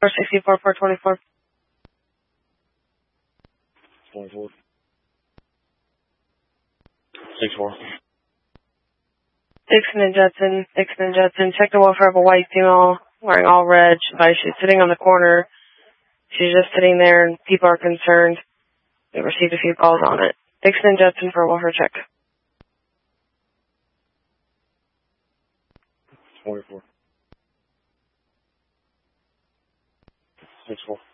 64 424. 24. 64. Dixon and Judson. Check the welfare of a white female wearing all red. She's sitting on the corner. She's just sitting there and people are concerned. We received a few calls on it. Dixon and Judson for a welfare check. 24. 64.